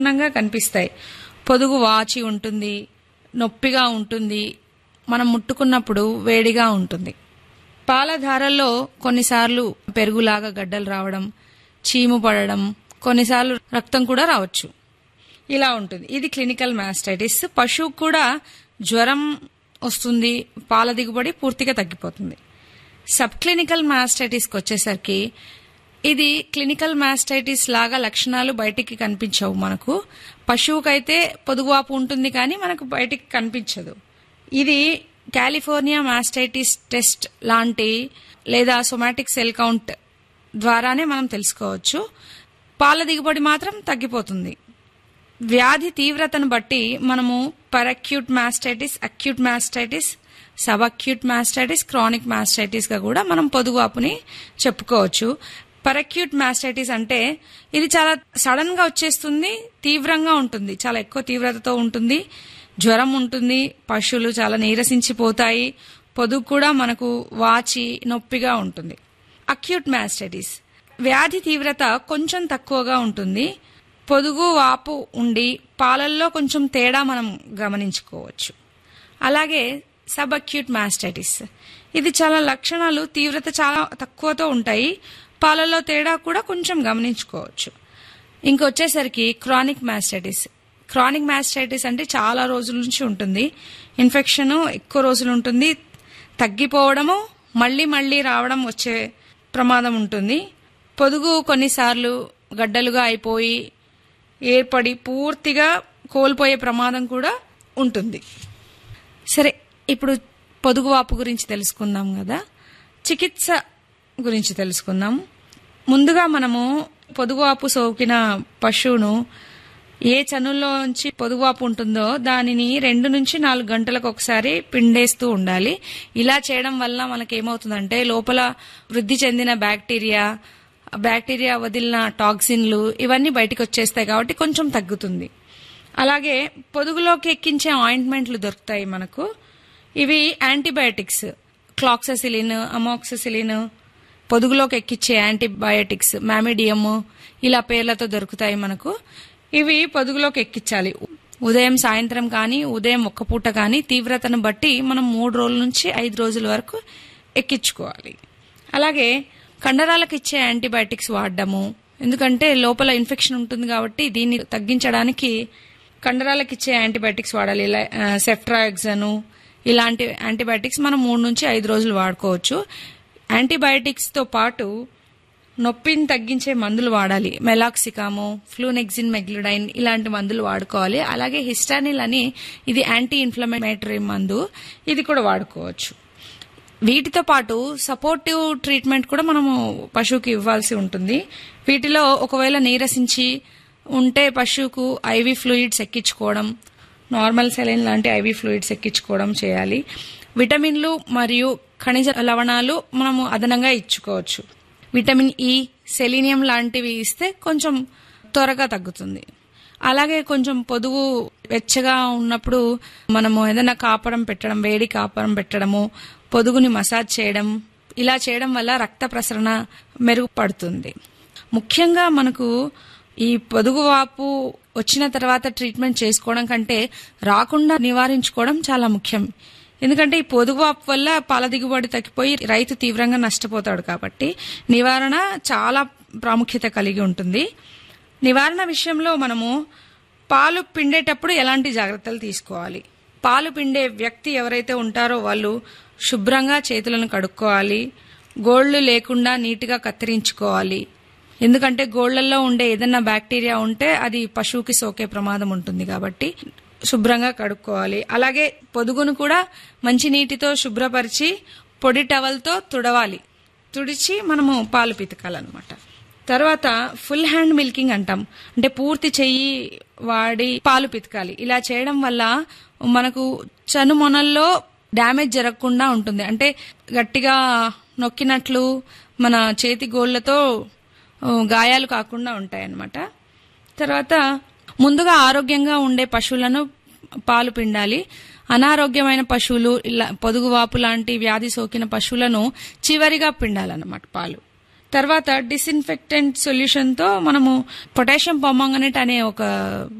నంగా కనిపిస్తాయి. పొదుగు వాచి ఉంటుంది, నొప్పిగా ఉంటుంది, మనం ముట్టుకున్నప్పుడు వేడిగా ఉంటుంది. పాలధారల్లో కొన్నిసార్లు పెరుగులాగా గడ్డలు రావడం, చీము పడడం, కొన్నిసార్లు రక్తం కూడా రావచ్చు. ఇలా ఉంటుంది. ఇది క్లినికల్ మాస్టైటిస్. పశువుకు కూడా జ్వరం వస్తుంది, పాల దిగుబడి పూర్తిగా తగ్గిపోతుంది. సబ్ క్లినికల్ మాస్టైటిస్కి వచ్చేసరికి ఇది క్లినికల్ మాస్టైటిస్ లాగా లక్షణాలు బయటికి కనిపించవు. మనకు పశువుకైతే పొదుగువాపు ఉంటుంది కానీ మనకు బయటికి కనిపించదు. ఇది కాలిఫోర్నియా మాస్టైటిస్ టెస్ట్ లాంటి లేదా సొమాటిక్ సెల్ కౌంట్ ద్వారానే మనం తెలుసుకోవచ్చు. పాల దిగుబడి మాత్రం తగ్గిపోతుంది. వ్యాధి తీవ్రతను బట్టి మనము పరక్యూట్ mastitis, acute mastitis, sub acute mastitis, chronic mastitis గా కూడా మనం పొదుగువాపుని చెప్పుకోవచ్చు. పరక్యూట్ మాస్టైటిస్ అంటే ఇది చాలా సడన్ గా వచ్చేస్తుంది, తీవ్రంగా ఉంటుంది, చాలా ఎక్కువ తీవ్రతతో ఉంటుంది, జ్వరం ఉంటుంది, పశువులు చాలా నీరసించిపోతాయి, పొదుగు కూడా మనకు వాచి నొప్పిగా ఉంటుంది. అక్యూట్ మాస్టైటిస్ వ్యాధి తీవ్రత కొంచెం తక్కువగా ఉంటుంది, పొదుగు వాపు ఉండి పాలల్లో కొంచెం తేడా మనం గమనించుకోవచ్చు. అలాగే సబ్ అక్యూట్ మాస్టైటిస్ ఇది చాలా లక్షణాలు తీవ్రత చాలా తక్కువతో ఉంటాయి, పాలల్లో తేడా కూడా కొంచెం గమనించుకోవచ్చు. ఇంకొచ్చేసరికి క్రానిక్ మాస్టైటిస్. క్రానిక్ మాస్టైటిస్ అంటే చాలా రోజుల నుంచి ఉంటుంది, ఇన్ఫెక్షన్ ఎక్కువ రోజులు ఉంటుంది, తగ్గిపోవడము మళ్లీ మళ్లీ రావడం వచ్చే ప్రమాదం ఉంటుంది. పొదుగు కొన్నిసార్లు గడ్డలుగా అయిపోయి ఏర్పడి పూర్తిగా కోల్పోయే ప్రమాదం కూడా ఉంటుంది. సరే, ఇప్పుడు పొదుగువాపు గురించి తెలుసుకుందాం కదా, చికిత్స గురించి తెలుసుకుందాం. ముందుగా మనము పొదుగువాపు సోకిన పశువును ఏ చనుల్లోంచి పొదుగువాపు ఉంటుందో దానిని 2 నుంచి 4 గంటలకు ఒకసారి పిండేస్తూ ఉండాలి. ఇలా చేయడం వల్ల మనకేమవుతుందంటే లోపల వృద్ధి చెందిన బ్యాక్టీరియా వదిలిన టాక్సిన్లు ఇవన్నీ బయటకు వచ్చేస్తాయి కాబట్టి కొంచెం తగ్గుతుంది. అలాగే పొదుగులోకి ఎక్కించే ఆయింట్మెంట్లు దొరుకుతాయి మనకు. ఇవి యాంటీబయాటిక్స్, క్లాక్ససిలిన్, అమాక్సిసిలిన్, పొదుగులోకి ఎక్కించే యాంటీబయాటిక్స్, మామిడియం ఇలా పేర్లతో దొరుకుతాయి మనకు. ఇవి పొదుగులోకి ఎక్కించాలి. ఉదయం సాయంత్రం కానీ ఉదయం ఒక్క పూట కానీ తీవ్రతను బట్టి మనం 3 రోజుల నుంచి 5 రోజుల వరకు ఎక్కించుకోవాలి. అలాగే కండరాలకు ఇచ్చే యాంటీబయాటిక్స్ వాడడము, ఎందుకంటే లోపల ఇన్ఫెక్షన్ ఉంటుంది కాబట్టి దీన్ని తగ్గించడానికి కండరాలకు ఇచ్చే యాంటీబయాటిక్స్ వాడాలి. సెఫ్ట్రాక్సను ఇలాంటి యాంటీబయాటిక్స్ మనం 3 నుంచి 5 రోజులు వాడుకోవచ్చు. యాంటీబయాటిక్స్ తో పాటు నొప్పిని తగ్గించే మందులు వాడాలి. మెలాక్సికాము, ఫ్లూనెక్సిన్, మెగ్లిడైన్ ఇలాంటి మందులు వాడుకోవాలి. అలాగే హిస్టానిల్ అని ఇది యాంటీ ఇన్ఫ్లమేటరీ మందు, ఇది కూడా వాడుకోవచ్చు. వీటితో పాటు సపోర్టివ్ ట్రీట్మెంట్ కూడా మనము పశువుకి ఇవ్వాల్సి ఉంటుంది. వీటిలో ఒకవేళ నీరసించి ఉంటే పశువుకు ఐవీ ఫ్లూయిడ్స్ ఎక్కించుకోవడం, నార్మల్ సెలైన్ లాంటి ఐవీ ఫ్లూయిడ్స్ ఎక్కించుకోవడం చేయాలి. విటమిన్లు మరియు ఖనిజ లవణాలు మనము అదనంగా ఇచ్చుకోవచ్చు. విటమిన్ ఇ, సెలీనియం లాంటివి ఇస్తే కొంచెం త్వరగా తగ్గుతుంది. అలాగే కొంచెం పొదుగు వెచ్చగా ఉన్నప్పుడు మనము ఏదైనా కాపరం పెట్టడం, వేడి కాపరం పెట్టడము, పొదుగుని మసాజ్ చేయడం, ఇలా చేయడం వల్ల రక్త ప్రసరణ మెరుగుపడుతుంది. ముఖ్యంగా మనకు ఈ పొదుగువాపు వచ్చిన తర్వాత ట్రీట్మెంట్ చేసుకోవడం కంటే రాకుండా నివారించుకోవడం చాలా ముఖ్యం. ఎందుకంటే ఈ పొదుగువాపు వల్ల పాల దిగుబడి తగ్గిపోయి రైతు తీవ్రంగా నష్టపోతాడు కాబట్టి నివారణ చాలా ప్రాముఖ్యత కలిగి ఉంటుంది. నివారణ విషయంలో మనము పాలు పిండేటప్పుడు ఎలాంటి జాగ్రత్తలు తీసుకోవాలి? పాలు పిండే వ్యక్తి ఎవరైతే ఉంటారో వాళ్ళు శుభ్రంగా చేతులను కడుక్కోవాలి. గోళ్లు లేకుండా నీటిగా కత్తిరించుకోవాలి. ఎందుకంటే గోళ్లలో ఉండే ఏదైనా బ్యాక్టీరియా ఉంటే అది పశువుకి సోకే ప్రమాదం ఉంటుంది కాబట్టి శుభ్రంగా కడుక్కోవాలి. అలాగే పొదుగును కూడా మంచి నీటితో శుభ్రపరిచి పొడి టవల్తో తుడవాలి. తుడిచి మనము పాలు పితకాలన్నమాట. తర్వాత ఫుల్ హ్యాండ్ మిల్కింగ్ అంటాం, అంటే పూర్తి చెయ్యి వాడి పాలు పితకాలి. ఇలా చేయడం వల్ల మనకు చనుమొనల్లో డ్యామేజ్ జరగకుండా ఉంటుంది. అంటే గట్టిగా నొక్కినట్లు మన చేతి గోళ్లతో గాయాలు కాకుండా ఉంటాయన్నమాట. తర్వాత ముందుగా ఆరోగ్యంగా ఉండే పశువులను పాలు పిండాలి. అనారోగ్యమైన పశువులు, ఇలా పొదుగువాపు లాంటి వ్యాధి సోకిన పశువులను చివరిగా పిండాలన్నమాట పాలు. తర్వాత డిస్ఇన్ఫెక్టెంట్ సొల్యూషన్ తో మనము పొటాషియం పర్మాంగనేట్ అనే ఒక